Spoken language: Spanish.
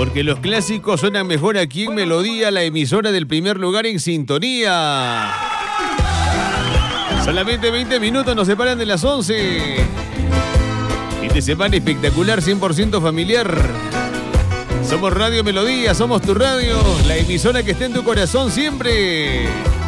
Porque los clásicos suenan mejor aquí en Melodía, la emisora del primer lugar en sintonía. Solamente 20 minutos nos separan de las 11. Fin de semana espectacular, 100% familiar. Somos Radio Melodía, somos tu radio, la emisora que está en tu corazón siempre.